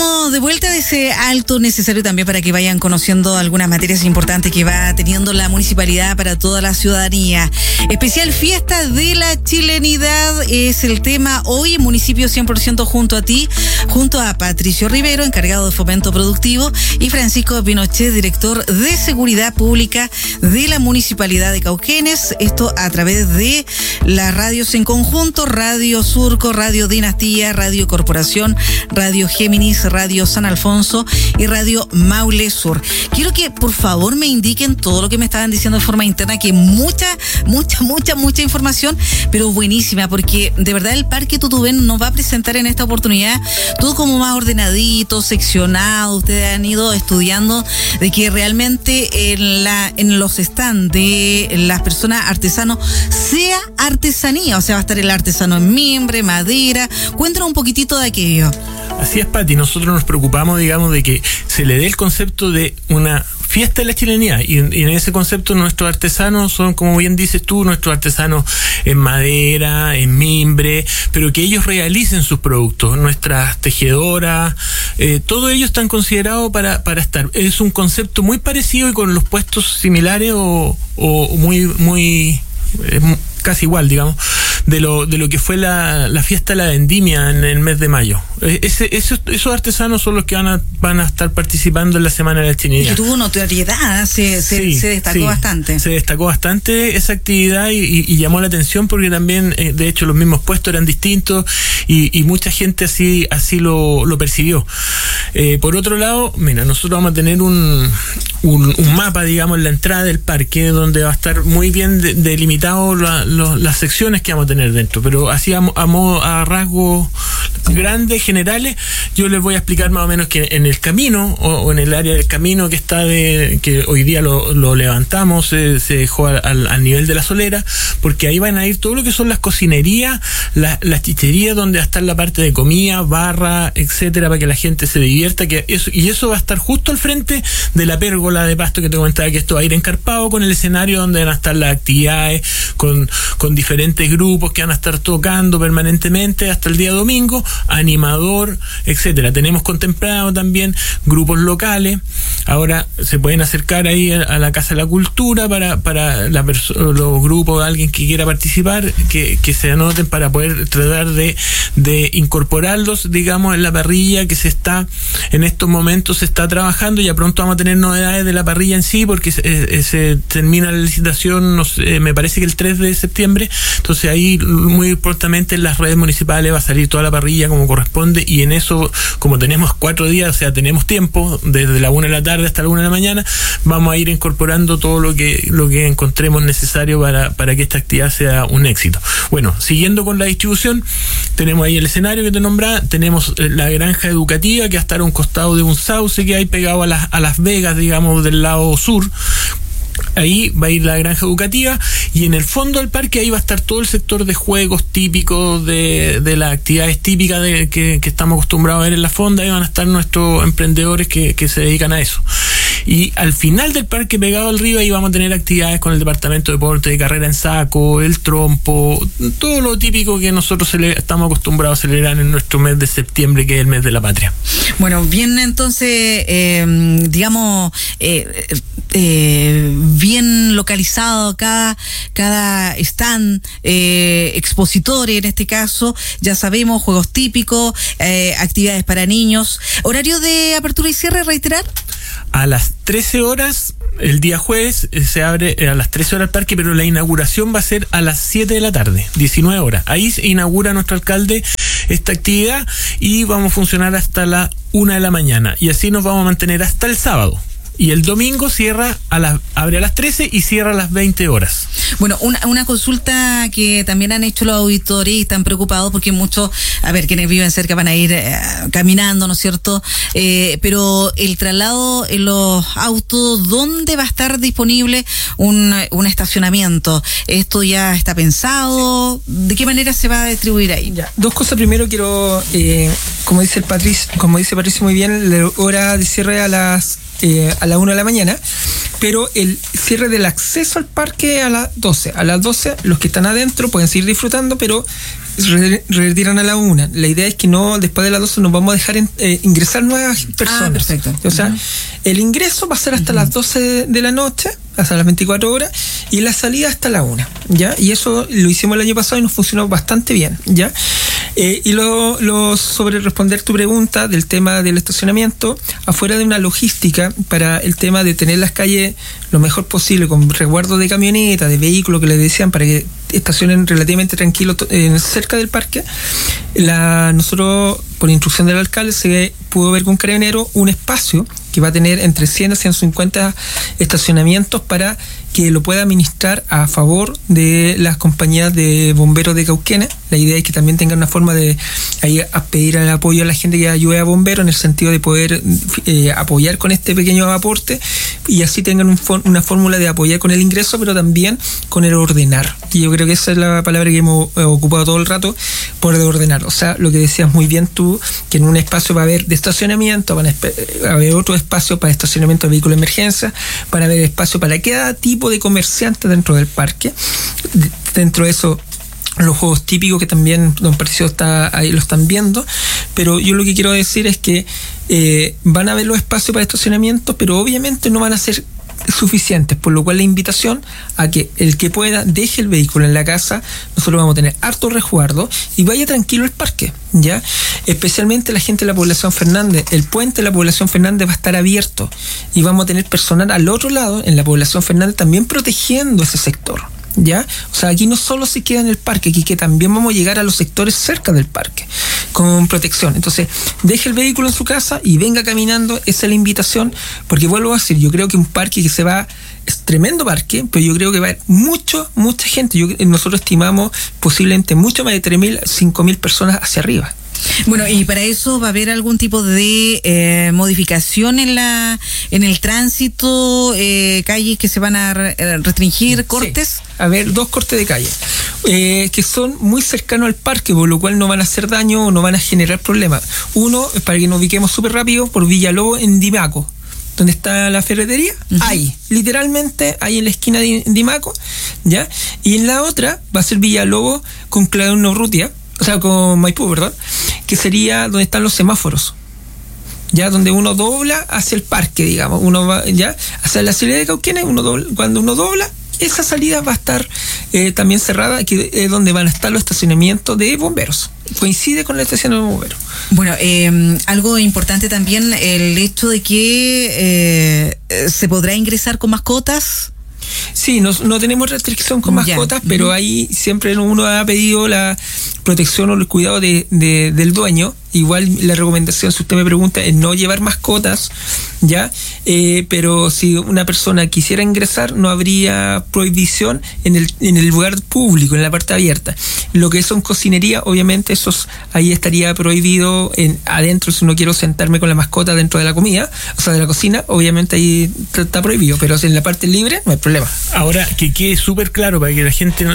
Estamos de vuelta de ese alto necesario también para que vayan conociendo algunas materias importantes que va teniendo la municipalidad para toda la ciudadanía. Especial Fiesta de la Chilenidad es el tema hoy, municipio 100% junto a ti, junto a Patricio Rivero, encargado de Fomento Productivo, y Francisco Pinochet, director de Seguridad Pública de la Municipalidad de Cauquenes. Esto a través de las radios en conjunto, Radio Surco, Radio Dinastía, Radio Corporación, Radio Géminis, Radio San Alfonso y Radio Maule Sur. Quiero que por favor me indiquen todo lo que me estaban diciendo de forma interna, que mucha información, pero buenísima, porque de verdad el Parque Tutubén nos va a presentar en esta oportunidad todo como más ordenadito, seccionado. Ustedes han ido estudiando de que realmente en los stands de las personas artesanos sea artesanía, o sea, va a estar el artesano en mimbre, madera. Cuéntanos un poquitito de aquello. Así es, Pati, nosotros nos preocupamos, digamos, de que se le dé el concepto de una fiesta de la chilenidad, y en ese concepto nuestros artesanos son, como bien dices tú, nuestros artesanos en madera, en mimbre, pero que ellos realicen sus productos, nuestras tejedoras, todos ellos están considerados para estar. Es un concepto muy parecido y con los puestos similares o muy casi igual, digamos, de lo que fue la fiesta de la vendimia en el mes de mayo. Esos artesanos son los que van a estar participando en la Semana de la Chilenidad. Y que tuvo notoriedad, se destacó bastante. Se destacó bastante esa actividad y llamó la atención porque también, de hecho, los mismos puestos eran distintos y mucha gente así lo percibió. Por otro lado, mira, nosotros vamos a tener un mapa, digamos, en la entrada del parque, donde va a estar muy bien delimitado las secciones que vamos a tener dentro, pero así a rasgos grandes, generales, yo les voy a explicar más o menos que en el camino o en el área del camino que está que hoy día lo levantamos, se dejó al nivel de la solera, porque ahí van a ir todo lo que son las cocinerías, las chicherías, donde va a estar la parte de comida, barra, etcétera, para que la gente se divierta, y eso va a estar justo al frente de la pérgola de pasto que te comentaba, que esto va a ir encarpado con el escenario donde van a estar las actividades, con diferentes grupos que van a estar tocando permanentemente hasta el día domingo, animador, etcétera. Tenemos contemplado también grupos locales. Ahora se pueden acercar ahí a la Casa de la Cultura para los grupos, alguien que quiera participar, que se anoten para poder tratar de incorporarlos, digamos, en la parrilla que en estos momentos se está trabajando. Ya pronto vamos a tener novedades de la parrilla en sí, porque se termina la licitación, me parece que el 3 de septiembre. Entonces ahí muy prontamente en las redes municipales va a salir toda la parrilla como corresponde, y en eso, como tenemos 4 días, o sea, tenemos tiempo desde la 1 de la tarde hasta la 1 de la mañana, vamos a ir incorporando todo lo que encontremos necesario para que esta actividad sea un éxito. Bueno, siguiendo con la distribución, tenemos ahí el escenario que te nombraba, tenemos la granja educativa que va a estar a un costado de un sauce que hay pegado a Las Vegas, digamos, del lado sur. Ahí va a ir la granja educativa, y en el fondo del parque ahí va a estar todo el sector de juegos típicos, de las actividades típicas que estamos acostumbrados a ver en la fonda. Ahí van a estar nuestros emprendedores que se dedican a eso. Y al final del parque, pegado al río, ahí vamos a tener actividades con el departamento de deporte, de carrera en saco, el trompo, todo lo típico que nosotros estamos acostumbrados a celebrar en nuestro mes de septiembre, que es el mes de la patria. Bueno, bien, entonces, digamos, bien localizado cada stand, expositores en este caso, ya sabemos, juegos típicos, actividades para niños. ¿Horario de apertura y cierre, reiterar? A las 13 horas, el día jueves, se abre a las 13 horas el parque, pero la inauguración va a ser a las 7 de la tarde, 19 horas. Ahí se inaugura nuestro alcalde esta actividad y vamos a funcionar hasta la 1 de la mañana. Y así nos vamos a mantener hasta el sábado. Y el domingo abre a las 13 y cierra a las 20 horas. Bueno, una consulta que también han hecho los auditores y están preocupados porque muchos, quienes viven cerca van a ir caminando, ¿no es cierto? Pero el traslado en los autos, ¿dónde va a estar disponible un estacionamiento? ¿Esto ya está pensado? ¿De qué manera se va a distribuir ahí? Ya. Dos cosas. Primero quiero, como dice Patricio muy bien, la hora de cierre a la 1 de la mañana, pero el cierre del acceso al parque a las 12. A las 12 los que están adentro pueden seguir disfrutando, pero retiran a la 1. La idea es que no, después de las 12 nos vamos a dejar ingresar nuevas personas. Perfecto. O sea, el ingreso va a ser hasta las 12 de la noche, hasta las 24 horas, y la salida hasta la 1, ¿ya? Y eso lo hicimos el año pasado y nos funcionó bastante bien, ¿ya? Y sobre responder tu pregunta del tema del estacionamiento, afuera de una logística para el tema de tener las calles lo mejor posible, con resguardo de camioneta, de vehículos que les decían, para que estacionen relativamente tranquilos cerca del parque, nosotros, por instrucción del alcalde, se pudo ver con Carabinero un espacio que va a tener entre 100 a 150 estacionamientos para que lo pueda administrar a favor de las compañías de bomberos de Cauquenes. La idea es que también tengan una forma de ahí a pedir el apoyo a la gente que ayude a bomberos, en el sentido de poder apoyar con este pequeño aporte, y así tengan una fórmula de apoyar con el ingreso, pero también con el ordenar. Y yo creo que esa es la palabra que hemos ocupado todo el rato, por ordenar. O sea, lo que decías muy bien tú, que en un espacio va a haber de estacionamiento, van a haber otro espacio para estacionamiento de vehículos de emergencia, van a haber espacio para cada tipo de comerciantes dentro del parque. Dentro de eso, los juegos típicos, que también don Patricio está ahí, lo están viendo, pero yo lo que quiero decir es que van a haber los espacios para estacionamiento, pero obviamente no van a ser suficientes, por lo cual la invitación a que el que pueda deje el vehículo en la casa. Nosotros vamos a tener harto resguardo y vaya tranquilo al parque, ¿ya? Especialmente la gente de la población Fernández. El puente de la población Fernández va a estar abierto y vamos a tener personal al otro lado, en la población Fernández, también protegiendo ese sector, ¿ya? O sea, aquí no solo se queda en el parque, aquí que también vamos a llegar a los sectores cerca del parque con protección. Entonces, deje el vehículo en su casa y venga caminando. Esa es la invitación, porque vuelvo a decir, yo creo que un parque que se va, es tremendo parque, pero yo creo que va a haber mucha gente. Nosotros estimamos posiblemente mucho más de 3.000, 5.000 personas hacia arriba. Bueno, y para eso va a haber algún tipo de modificación en el tránsito, calles que se van a restringir, cortes. Sí. A ver, 2 cortes de calle que son muy cercanos al parque, por lo cual no van a hacer daño o no van a generar problemas. Uno, para que nos ubiquemos súper rápido, por Villalobos en Dimaco, donde está la ferretería, ahí, literalmente, ahí en la esquina de Dimaco, ¿ya? Y en la otra va a ser Villalobos con Claudio Urrutia, o sea, con Maipú, perdón, que sería donde están los semáforos, ya, donde uno dobla hacia el parque, digamos, uno va ya hacia la salida de Cauquenes, cuando uno dobla, esa salida va a estar también cerrada, que es donde van a estar los estacionamientos de bomberos. Coincide con la estación de bomberos. Bueno, algo importante también, el hecho de que se podrá ingresar con mascotas. Sí, no tenemos restricción con mascotas, pero ahí siempre uno ha pedido la protección o el cuidado del dueño. Igual la recomendación, si usted me pregunta, es no llevar mascotas, ¿ya? Pero si una persona quisiera ingresar, no habría prohibición en el lugar público, en la parte abierta. Lo que son cocinería, obviamente, ahí estaría prohibido adentro. Si no quiero sentarme con la mascota dentro de la comida, o sea, de la cocina, obviamente ahí está prohibido, pero si en la parte libre, no hay problema. Ahora, que quede súper claro para que la gente,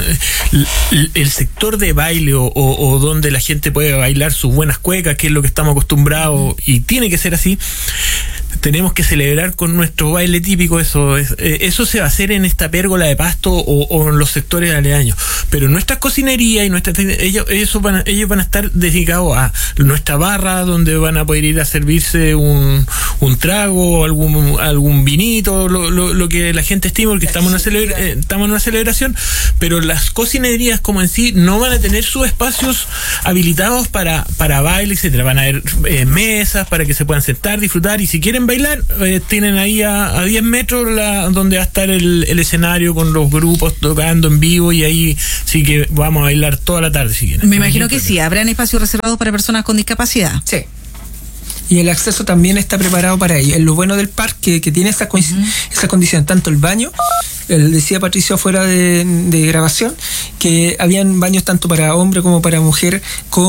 el sector de baile o donde la gente puede bailar sus buenas cuecas, que es lo que estamos acostumbrados y tiene que ser así, tenemos que celebrar con nuestro baile típico. Eso se va a hacer en esta pérgola de pasto o en los sectores aledaños, pero nuestras cocinerías y ellos van a estar dedicados a nuestra barra, donde van a poder ir a servirse un trago, algún vinito, lo que la gente estima, porque estamos en una celebración, pero las cocinerías como en sí no van a tener sus espacios habilitados para baile, etcétera. Van a haber mesas para que se puedan sentar, disfrutar, y si quieren bailar, tienen ahí a 10 metros donde va a estar el escenario con los grupos tocando en vivo, y ahí sí que vamos a bailar toda la tarde si quieren. Me imagino que sí, habrán espacios reservados para personas con discapacidad. Sí. Y el acceso también está preparado para ello. Es lo bueno del parque, que tiene esa condición, tanto el baño, decía Patricio afuera de grabación, que habían baños tanto para hombre como para mujer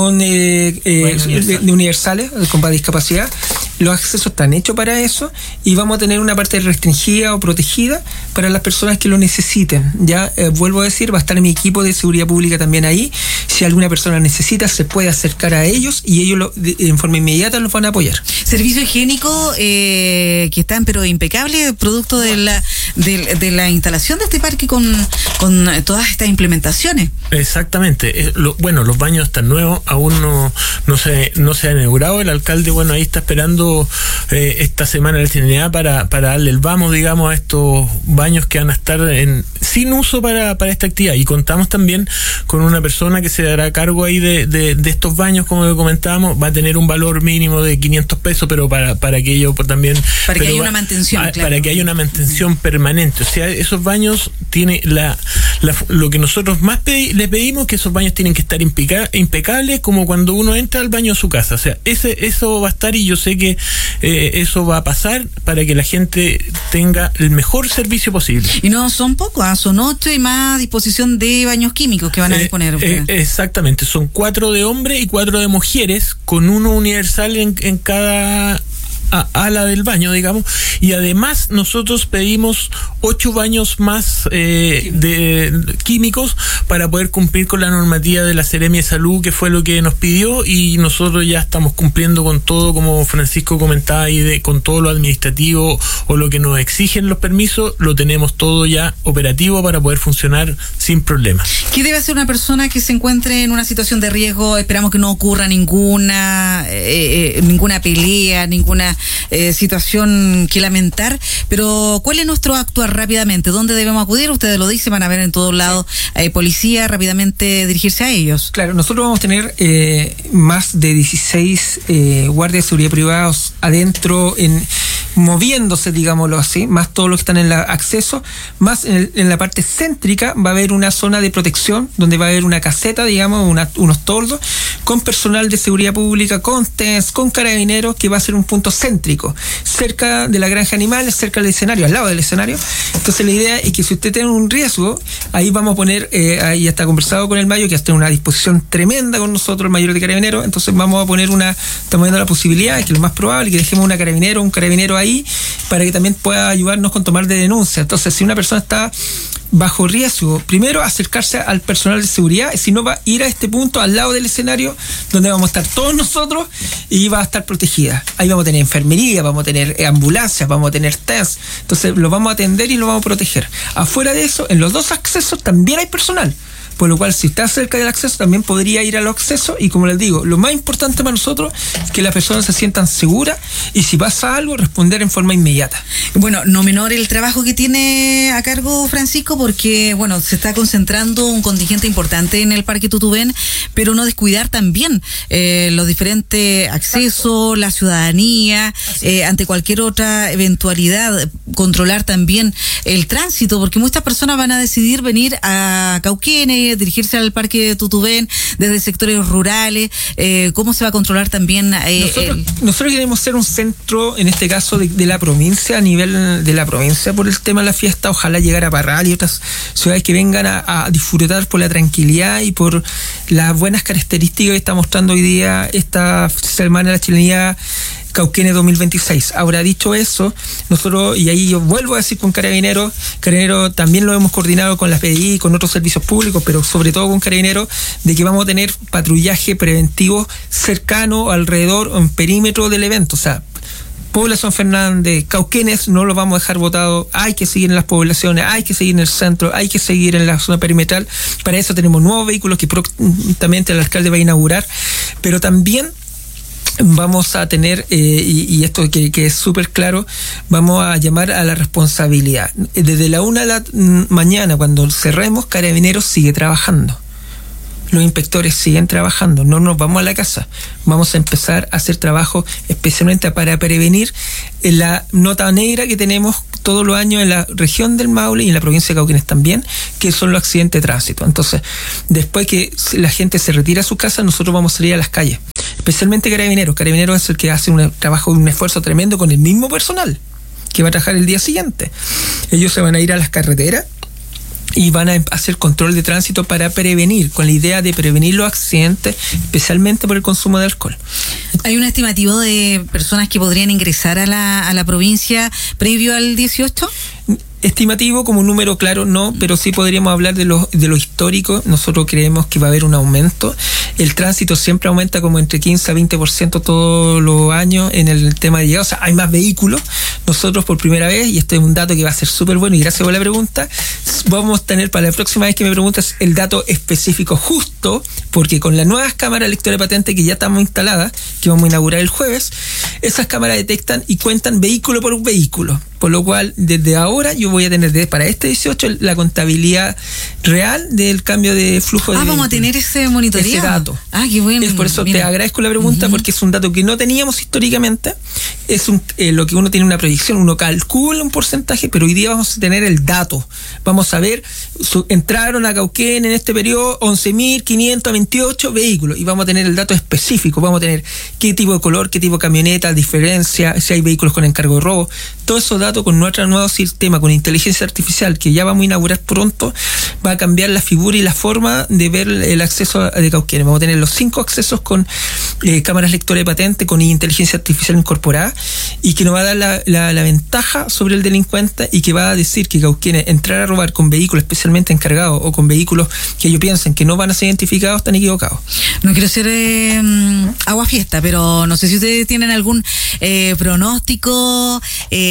de universales, con discapacidad. Los accesos están hechos para eso, y vamos a tener una parte restringida o protegida para las personas que lo necesiten. Ya vuelvo a decir, va a estar mi equipo de seguridad pública también ahí. Si alguna persona necesita, se puede acercar a ellos, y ellos en forma inmediata los van a apoyar. Servicio higiénico que están pero impecables, producto de de la instalación de este parque con todas estas implementaciones. Exactamente. Los baños están nuevos, aún no se han inaugurado. El alcalde, ahí está esperando esta semana la Trinidad para darle el vamos, digamos, a estos baños que van a estar sin uso para esta actividad. Y contamos también con una persona que se dará cargo ahí de estos baños, como comentábamos. Va a tener un valor mínimo de 500 pesos, pero para que ello también... Para que haya una mantención, claro. Para que haya una mantención permanente. O sea, esos baños tiene lo que nosotros más les pedimos, que esos baños tienen que estar impecables, como cuando uno entra al baño de su casa. O sea, eso va a estar, y yo sé que eso va a pasar para que la gente tenga el mejor servicio posible. Y no son pocos, son 8 y más disposición de baños químicos que van a disponer. Exactamente, son 4 de hombres y 4 de mujeres, con uno universal en cada ala del baño, digamos, y además nosotros pedimos 8 baños más de químicos para poder cumplir con la normativa de la Seremia de Salud, que fue lo que nos pidió, y nosotros ya estamos cumpliendo con todo, como Francisco comentaba ahí, con todo lo administrativo o lo que nos exigen los permisos, lo tenemos todo ya operativo para poder funcionar sin problemas. ¿Qué debe hacer una persona que se encuentre en una situación de riesgo? Esperamos que no ocurra ninguna pelea, ninguna situación que lamentar, pero ¿cuál es nuestro actuar rápidamente? ¿Dónde debemos acudir? Ustedes lo dicen, van a ver en todos lados policía, rápidamente dirigirse a ellos. Claro, nosotros vamos a tener más de 16 guardias de seguridad privados adentro, moviéndose, digámoslo así, más todos los que están en el acceso, más en la parte céntrica va a haber una zona de protección donde va a haber una caseta, digamos, unos toldos, con personal de seguridad pública, con TENS, con carabineros, que va a ser un punto céntrico, cerca de la granja animal, cerca del escenario, al lado del escenario. Entonces la idea es que si usted tiene un riesgo, ahí vamos a poner, ahí está conversado con el mayo, que está en una disposición tremenda con nosotros, el mayor de carabineros. Entonces vamos a poner estamos viendo la posibilidad, que es lo más probable, que dejemos un carabinero ahí, para que también pueda ayudarnos con tomar de denuncia. Entonces, si una persona está bajo riesgo, primero acercarse al personal de seguridad, si no va a ir a este punto al lado del escenario donde vamos a estar todos nosotros y va a estar protegida. Ahí vamos a tener enfermería, vamos a tener ambulancias, vamos a tener test. Entonces lo vamos a atender y lo vamos a proteger. Afuera de eso, en los 2 accesos también hay personal, por lo cual si está cerca del acceso también podría ir al acceso. Y como les digo, lo más importante para nosotros es que las personas se sientan seguras, y si pasa algo, responder en forma inmediata. Bueno, no menor el trabajo que tiene a cargo Francisco, porque se está concentrando un contingente importante en el Parque Tutubén, pero no descuidar también los diferentes accesos, la ciudadanía, ante cualquier otra eventualidad, controlar también el tránsito, porque muchas personas van a decidir venir a Cauquenes, dirigirse al Parque Tutubén desde sectores rurales. ¿Cómo se va a controlar también? Nosotros queremos ser un centro, en este caso, de la provincia, a nivel de la provincia, por el tema de la fiesta. Ojalá llegar a Parral y otras ciudades que vengan a disfrutar por la tranquilidad y por las buenas características que está mostrando hoy día esta Semana de la Chilenidad Cauquenes 2026. Ahora, dicho eso, nosotros, y ahí yo vuelvo a decir con Carabineros también lo hemos coordinado con la PDI, con otros servicios públicos, pero sobre todo con Carabineros, de que vamos a tener patrullaje preventivo cercano, alrededor, en perímetro del evento. O sea, Población Fernández, Cauquenes, no lo vamos a dejar botado. Hay que seguir en las poblaciones, hay que seguir en el centro, hay que seguir en la zona perimetral. Para eso tenemos nuevos vehículos que prontamente el alcalde va a inaugurar, pero también vamos a tener, y esto que es súper claro, vamos a llamar a la responsabilidad. Desde la 1 de la mañana, cuando cerremos, Carabineros sigue trabajando. Los inspectores siguen trabajando, no nos vamos a la casa. Vamos a empezar a hacer trabajo especialmente para prevenir la nota negra que tenemos todos los años en la región del Maule y en la provincia de Cauquenes también, que son los accidentes de tránsito. Entonces, después que la gente se retira a su casa, nosotros vamos a salir a las calles. Especialmente Carabineros. Carabineros es el que hace un esfuerzo tremendo con el mismo personal que va a trabajar el día siguiente. Ellos se van a ir a las carreteras y van a hacer control de tránsito para prevenir, con la idea de prevenir los accidentes, especialmente por el consumo de alcohol. ¿Hay un estimativo de personas que podrían ingresar a la provincia previo al 18? estimativo, como un número claro, no, pero sí podríamos hablar de lo histórico. Nosotros creemos que va a haber un aumento. El tránsito siempre aumenta como entre 15 a 20% todos los años en el tema de llegada. O sea, hay más vehículos. Nosotros por primera vez, y esto es un dato que va a ser súper bueno, y gracias por la pregunta, vamos a tener para la próxima vez que me preguntas el dato específico justo, porque con las nuevas cámaras lectora de patente que ya estamos instaladas, que vamos a inaugurar el jueves, esas cámaras detectan y cuentan vehículo por vehículo. Por lo cual, desde ahora yo voy a tener para este 18 la contabilidad real del cambio de flujo de vamos a tener ese monitoreo. Ese dato. Qué bueno. Es por eso te agradezco la pregunta, porque es un dato que no teníamos históricamente. Es lo que uno tiene una proyección, uno calcula un porcentaje, pero hoy día vamos a tener el dato. Vamos a ver, entraron a Cauquén en este periodo 11.528 vehículos, y vamos a tener el dato específico. Vamos a tener qué tipo de color, qué tipo de camioneta, diferencia, si hay vehículos con encargo de robo. Todos esos datos con nuestro nuevo sistema, con inteligencia artificial, que ya vamos a inaugurar pronto, va a cambiar la figura y la forma de ver el acceso de Cauquenes. Vamos a tener los 5 accesos con cámaras lectoras de patente, con inteligencia artificial incorporada, y que nos va a dar la ventaja sobre el delincuente, y que va a decir que Cauquenes entrar a robar con vehículos especialmente encargados o con vehículos que ellos piensen que no van a ser identificados, están equivocados. No quiero ser agua fiesta, pero no sé si ustedes tienen algún pronóstico.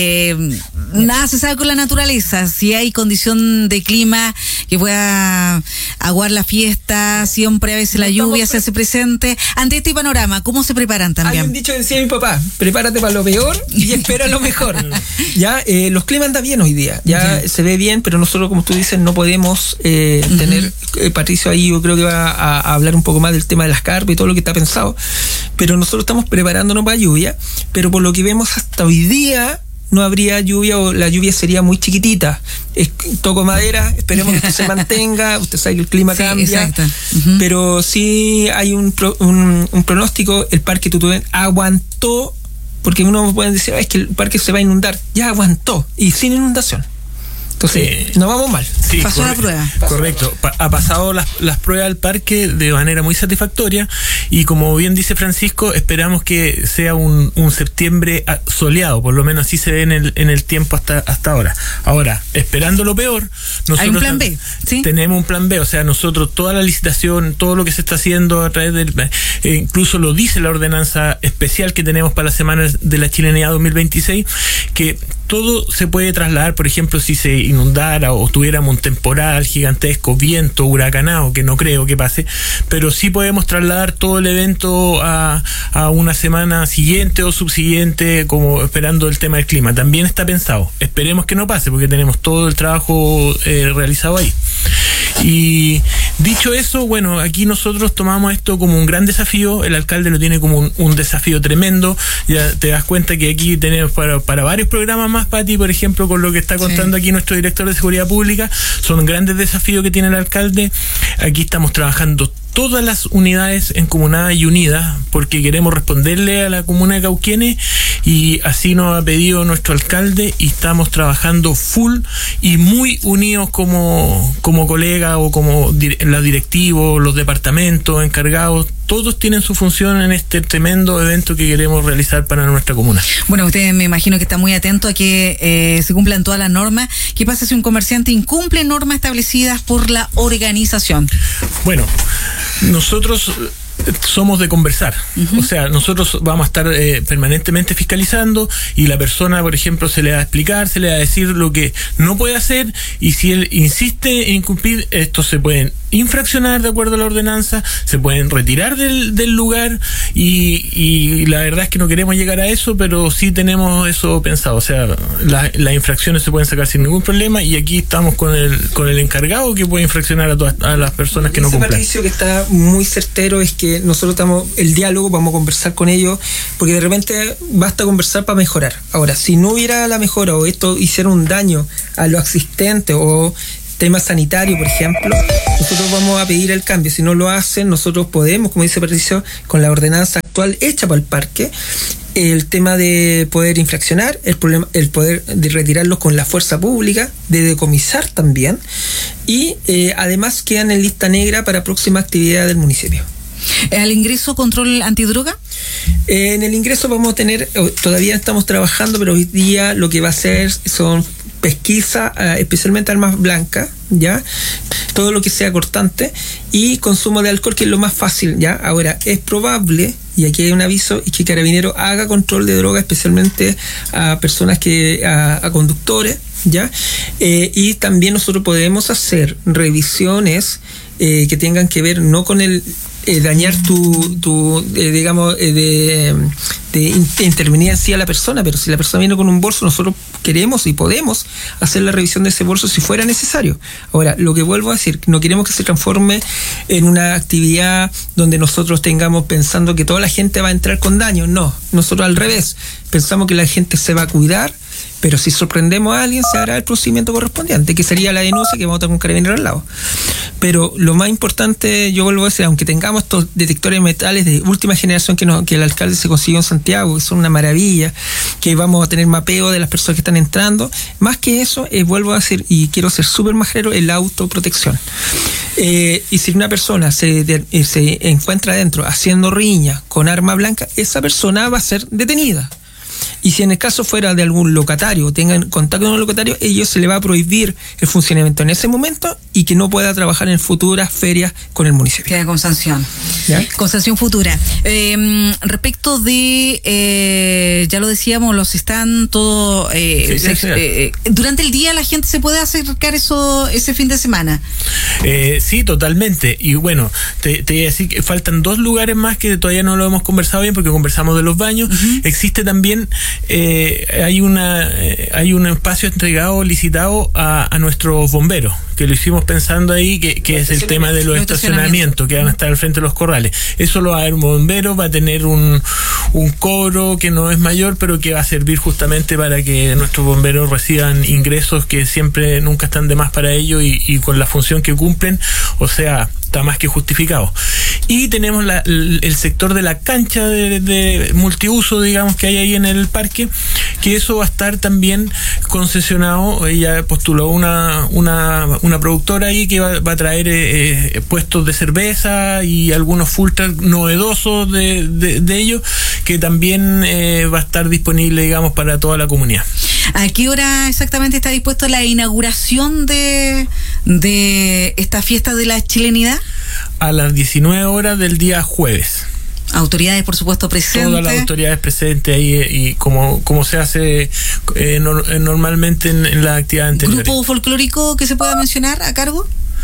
Nada se sabe con la naturaleza. Si hay condición de clima que pueda aguar la fiesta, siempre a veces la lluvia se hace presente. Ante este panorama, ¿cómo se preparan también? Hay un dicho que decía mi papá: prepárate para lo peor y espera lo mejor. Ya, los climas andan bien hoy día, ya se ve bien, pero nosotros, como tú dices, no podemos tener, Patricio ahí yo creo que va a hablar un poco más del tema de las carpas y todo lo que está pensado, pero nosotros estamos preparándonos para lluvia, pero por lo que vemos hasta hoy día no habría lluvia, o la lluvia sería muy chiquitita. Toco madera, esperemos que esto se mantenga. Usted sabe que el clima cambia, pero sí hay un pronóstico. El Parque Tututén aguantó, porque uno puede decir, es que el parque se va a inundar. Ya aguantó, y sin inundación. Entonces, no vamos mal. Sí, pasó la prueba. Correcto. Ha pasado las pruebas del parque de manera muy satisfactoria, y como bien dice Francisco, esperamos que sea un septiembre soleado, por lo menos así se ve en el tiempo hasta ahora. Ahora, esperando lo peor, nosotros hay un plan B, ¿sí? Tenemos un plan B, o sea, nosotros toda la licitación, todo lo que se está haciendo a través del, incluso lo dice la ordenanza especial que tenemos para las semanas de la Chilenidad 2026, que todo se puede trasladar. Por ejemplo, si se inundara o tuviéramos un temporal gigantesco, viento, huracanado, que no creo que pase, pero sí podemos trasladar todo el evento a una semana siguiente o subsiguiente, como esperando el tema del clima. También está pensado. Esperemos que no pase, porque tenemos todo el trabajo realizado ahí. Y dicho eso, bueno, aquí nosotros tomamos esto como un gran desafío. El alcalde lo tiene como un desafío tremendo. Ya te das cuenta que aquí tenemos para varios programas más, Pati, por ejemplo, con lo que está contando aquí nuestro director de Seguridad Pública. Son grandes desafíos que tiene el alcalde. Aquí estamos trabajando todas las unidades encomunadas y unidas, porque queremos responderle a la comuna de Cauquenes, y así nos ha pedido nuestro alcalde, y estamos trabajando full y muy unidos como colegas, o como los directivos, los departamentos encargados. Todos tienen su función en este tremendo evento que queremos realizar para nuestra comuna. Bueno, usted me imagino que está muy atento a que se cumplan todas las normas. ¿Qué pasa si un comerciante incumple normas establecidas por la organización? Bueno, nosotros somos de conversar. O sea, nosotros vamos a estar permanentemente fiscalizando, y la persona, por ejemplo, se le va a explicar, se le va a decir lo que no puede hacer, y si él insiste en incumplir, estos se pueden infraccionar de acuerdo a la ordenanza, se pueden retirar del lugar, y la verdad es que no queremos llegar a eso, pero sí tenemos eso pensado. O sea, las infracciones se pueden sacar sin ningún problema, y aquí estamos con el encargado que puede infraccionar a las personas que no cumplan. Ese Patricio que está muy certero es que nosotros estamos, el diálogo, vamos a conversar con ellos, porque de repente basta conversar para mejorar. Ahora, si no hubiera la mejora, o esto hiciera un daño a lo existente, o tema sanitario, por ejemplo, nosotros vamos a pedir el cambio. Si no lo hacen, nosotros podemos, como dice Patricio, con la ordenanza actual hecha para el parque, el tema de poder infraccionar, el poder de retirarlos con la fuerza pública, de decomisar también, y además quedan en lista negra para próxima actividad del municipio. ¿Al ingreso control antidroga? En el ingreso vamos a tener, todavía estamos trabajando, pero hoy día lo que va a ser son pesquisa, especialmente armas blancas, ¿ya? Todo lo que sea cortante, y consumo de alcohol, que es lo más fácil, ¿ya? Ahora, es probable, y aquí hay un aviso, es que Carabineros haga control de droga, especialmente a personas a conductores, ¿ya? Y también nosotros podemos hacer revisiones que tengan que ver no con el dañar digamos, de intervenir en sí a la persona, pero si la persona viene con un bolso, nosotros queremos y podemos hacer la revisión de ese bolso si fuera necesario. Ahora, lo que vuelvo a decir, no queremos que se transforme en una actividad donde nosotros tengamos pensando que toda la gente va a entrar con daño. No, nosotros al revés, pensamos que la gente se va a cuidar, pero si sorprendemos a alguien se hará el procedimiento correspondiente, que sería la denuncia, que vamos a tener un carabinero al lado. Pero lo más importante, yo vuelvo a decir, aunque tengamos estos detectores de metales de última generación que el alcalde se consiguió en Santiago, que son una maravilla, que vamos a tener mapeo de las personas que están entrando, más que eso, vuelvo a decir, y quiero ser súper majero, la autoprotección. Y si una persona se encuentra adentro haciendo riña con arma blanca, esa persona va a ser detenida. Y si en el caso fuera de algún locatario o tengan contacto con un locatario, ellos se le va a prohibir el funcionamiento en ese momento y que no pueda trabajar en futuras ferias con el municipio. Queda con sanción. ¿Ya? Con sanción futura. Respecto de, ya lo decíamos, los están todo... durante el día la gente se puede acercar ese fin de semana. Sí, totalmente. Y bueno, te voy a decir que faltan 2 lugares más que todavía no lo hemos conversado bien porque conversamos de los baños. Uh-huh. Existe también, hay un espacio entregado, licitado a nuestros bomberos, que lo hicimos pensando ahí, que es el tema de los estacionamientos que van a estar al frente de los corrales. Eso lo va a haber un bombero, va a tener un cobro que no es mayor, pero que va a servir justamente para que nuestros bomberos reciban ingresos que siempre nunca están de más para ellos y con la función que cumplen, o sea, está más que justificado. Y tenemos el sector de la cancha de multiuso, digamos, que hay ahí en el parque, que eso va a estar también concesionado. Ella postuló una productora ahí que va a traer puestos de cerveza y algunos full truck novedosos de ellos, que también va a estar disponible, digamos, para toda la comunidad. ¿A qué hora exactamente está dispuesta la inauguración de esta fiesta de la chilenidad? A las 19 horas del día jueves. Autoridades, por supuesto, presentes. Todas las autoridades presentes ahí, y como se hace normalmente en la actividad anterior. ¿Grupo folclórico que se pueda mencionar a cargo?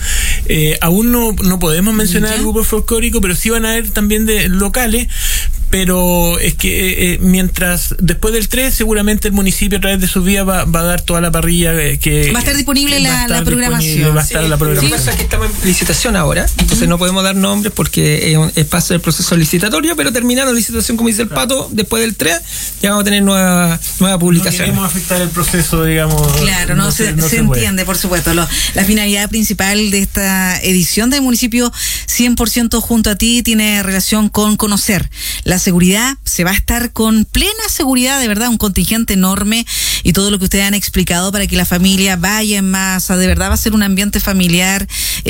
Aún no podemos mencionar el grupo folclórico, pero sí van a haber también de locales. Pero es que después del 3 seguramente el municipio a través de sus vías va a dar toda la parrilla que va a estar disponible la programación. Va a estar la programación. Sí, que estamos en licitación ahora, entonces no podemos dar nombres porque es parte del proceso licitatorio, pero terminando la licitación, como dice el Pato, después del 3 ya vamos a tener nueva publicación. No queremos afectar el proceso, digamos. Claro, se entiende, por supuesto. La finalidad principal de esta edición del municipio 100% junto a ti tiene relación con conocer la seguridad. Se va a estar con plena seguridad, de verdad, un contingente enorme, y todo lo que ustedes han explicado para que la familia vaya en masa, de verdad va a ser un ambiente familiar,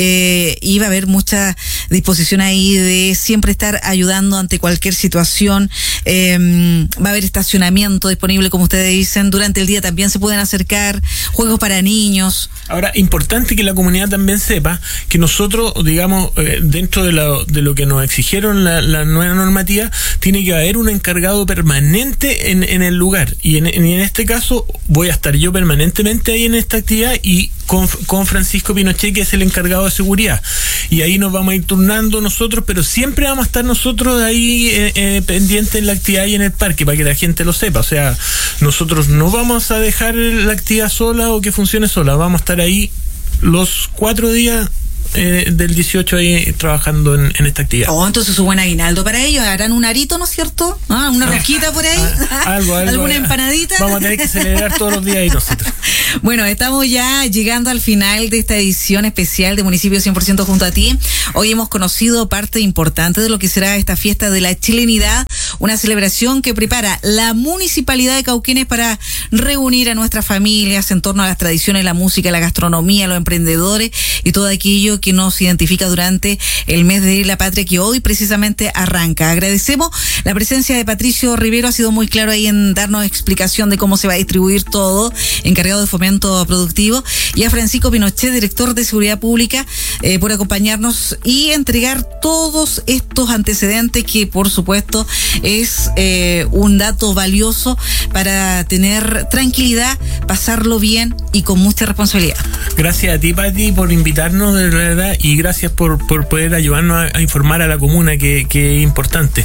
y va a haber mucha disposición ahí de siempre estar ayudando ante cualquier situación. Va a haber estacionamiento disponible, como ustedes dicen, durante el día también se pueden acercar, juegos para niños. Ahora, importante que la comunidad también sepa que nosotros, digamos, dentro de lo que nos exigieron la nueva normativa, tiene que haber un encargado permanente en el lugar, y en este caso voy a estar yo permanentemente ahí en esta actividad, y con Francisco Pinochet, que es el encargado de seguridad, y ahí nos vamos a ir turnando nosotros, pero siempre vamos a estar nosotros ahí pendientes en la actividad y en el parque, para que la gente lo sepa. O sea, nosotros no vamos a dejar la actividad sola o que funcione sola, vamos a estar ahí los 4 días del 18 ahí trabajando en esta actividad. Entonces su buen aguinaldo para ellos. Harán un arito, ¿no es cierto? Una rosquita por ahí. Algo, ¿Alguna empanadita? Vamos a tener que celebrar todos los días ahí nosotros. Bueno, estamos ya llegando al final de esta edición especial de Municipio 100% junto a ti. Hoy hemos conocido parte importante de lo que será esta fiesta de la chilenidad, una celebración que prepara la Municipalidad de Cauquenes para reunir a nuestras familias en torno a las tradiciones, la música, la gastronomía, los emprendedores y todo aquello que nos identifica durante el mes de la patria que hoy precisamente arranca. Agradecemos la presencia de Patricio Rivero, ha sido muy claro ahí en darnos explicación de cómo se va a distribuir todo, encargado de fomentar Departamento Productivo, y a Francisco Pinochet, director de Seguridad Pública, por acompañarnos y entregar todos estos antecedentes que, por supuesto, es un dato valioso para tener tranquilidad, pasarlo bien y con mucha responsabilidad. Gracias a ti, Pati, por invitarnos, de verdad, y gracias por poder ayudarnos a informar a la comuna, que es importante.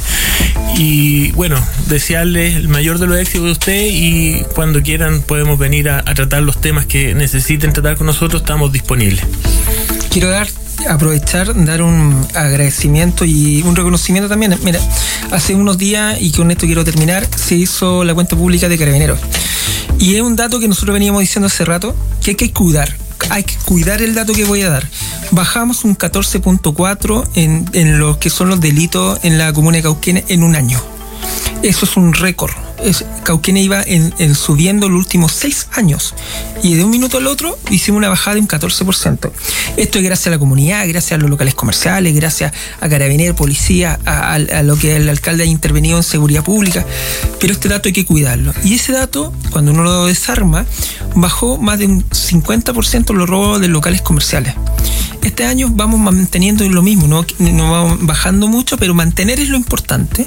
Y bueno, desearles el mayor de los éxitos de usted, y cuando quieran podemos venir a tratar los temas que necesiten tratar con nosotros, estamos disponibles. Quiero aprovechar, dar un agradecimiento y un reconocimiento también. Mira, hace unos días, y con esto quiero terminar, se hizo la cuenta pública de Carabineros. Y es un dato que nosotros veníamos diciendo hace rato, que hay que cuidar. Hay que cuidar el dato que voy a dar. Bajamos un 14.4 en lo que son los delitos en la comuna de Cauquenes en un año. Eso es un récord. Cauquenes iba en subiendo los últimos 6 años, y de un minuto al otro hicimos una bajada de un 14%. Esto es gracias a la comunidad, gracias a los locales comerciales, gracias a Carabineros, policía, a lo que el alcalde ha intervenido en seguridad pública, pero este dato hay que cuidarlo. Y ese dato, cuando uno lo desarma, bajó más de un 50% los robos de locales comerciales. Este año vamos manteniendo lo mismo, no vamos bajando mucho, pero mantener es lo importante.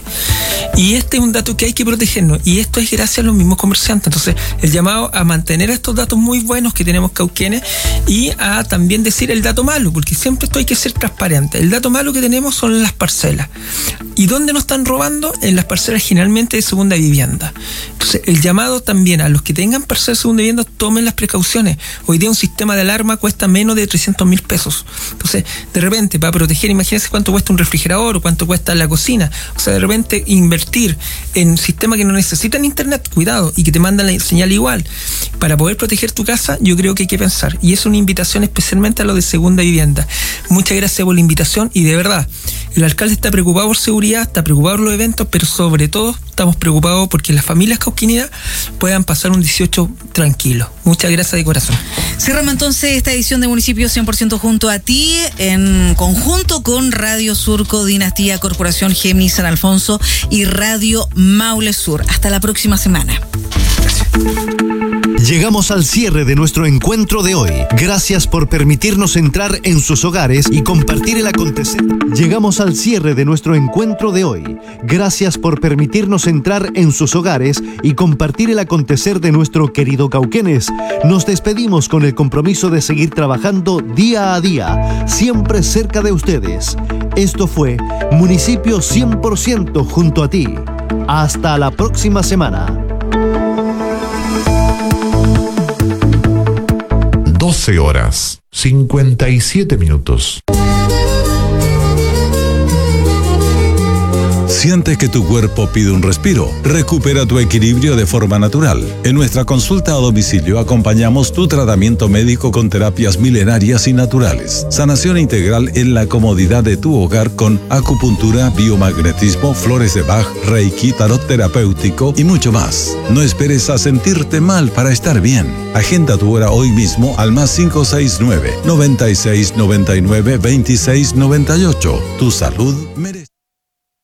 Y este es un dato que hay que protegernos, y esto es gracias a los mismos comerciantes. Entonces, el llamado a mantener estos datos muy buenos que tenemos Cauquenes, y a también decir el dato malo, porque siempre esto hay que ser transparente. El dato malo que tenemos son las parcelas. ¿Y dónde nos están robando? En las parcelas generalmente de segunda vivienda. Entonces, el llamado también a los que tengan parcelas de segunda vivienda, tomen las precauciones. Hoy día un sistema de alarma cuesta menos de 300.000 pesos. Entonces, de repente, para proteger, imagínense cuánto cuesta un refrigerador o cuánto cuesta la cocina. O sea, de repente, invertir en sistemas que no necesitan internet, cuidado, y que te mandan la señal igual, para poder proteger tu casa, yo creo que hay que pensar. Y es una invitación especialmente a los de segunda vivienda. Muchas gracias por la invitación, y de verdad, el alcalde está preocupado por seguridad, está preocupado por los eventos, pero sobre todo estamos preocupados porque las familias cauqueninas puedan pasar un 18 tranquilo. Muchas gracias de corazón. Cerramos entonces esta edición de Municipio 100% junto a ti, en conjunto con Radio Surco, Dinastía, Corporación Géminis San Alfonso y Radio Maule Sur. Hasta la próxima semana. Gracias. Llegamos al cierre de nuestro encuentro de hoy. Gracias por permitirnos entrar en sus hogares y compartir el acontecer. Llegamos al cierre de nuestro encuentro de hoy. Gracias por permitirnos entrar en sus hogares y compartir el acontecer de nuestro querido Cauquenes. Nos despedimos con el compromiso de seguir trabajando día a día, siempre cerca de ustedes. Esto fue Municipio 100% junto a ti. Hasta la próxima semana. 12 horas, 57 minutos. ¿Sientes que tu cuerpo pide un respiro? Recupera tu equilibrio de forma natural. En nuestra consulta a domicilio acompañamos tu tratamiento médico con terapias milenarias y naturales. Sanación integral en la comodidad de tu hogar con acupuntura, biomagnetismo, flores de Bach, Reiki, tarot terapéutico y mucho más. No esperes a sentirte mal para estar bien. Agenda tu hora hoy mismo al +569 9699 2698. Tu salud merece.